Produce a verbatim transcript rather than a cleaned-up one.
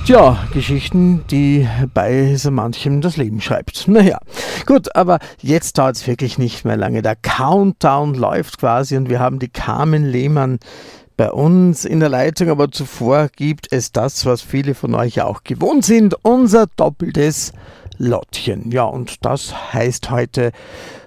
Tja, Geschichten, die bei so manchem das Leben schreibt. Naja, gut, aber jetzt dauert es wirklich nicht mehr lange. Der Countdown läuft quasi und wir haben die Carmen Lehmann bei uns in der Leitung. Aber zuvor gibt es das, was viele von euch ja auch gewohnt sind, unser doppeltes Lottchen. Ja, und das heißt heute